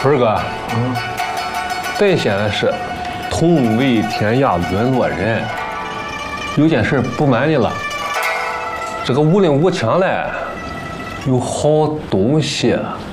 春儿哥，咱现在是同为天涯沦落人，有件事不瞒你了，这个武林武强嘞，有好东西。